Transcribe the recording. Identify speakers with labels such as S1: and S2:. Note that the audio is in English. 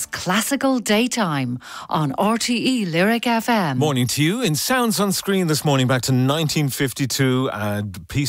S1: Paul's Classical Daytime on RTE Lyric FM.
S2: Morning to you. In Sounds on Screen this morning, back to 1952 and Peace